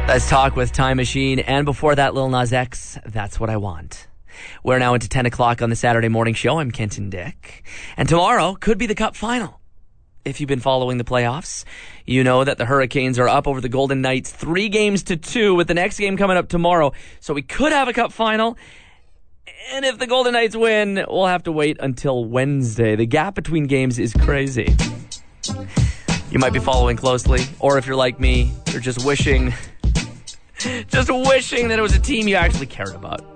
Let's talk with Time Machine, and before that, Lil Nas X, That's What I Want. We're now into 10 o'clock on the Saturday morning show. I'm Kenton Dick. And tomorrow could be the Cup final. If you've been following the playoffs, you know that the Hurricanes are up over the Golden Knights 3-2, with the next game coming up tomorrow. So we could have a Cup final. And if the Golden Knights win, we'll have to wait until Wednesday. The gap between games is crazy. You might be following closely, or if you're like me, you're just wishing that it was a team you actually cared about.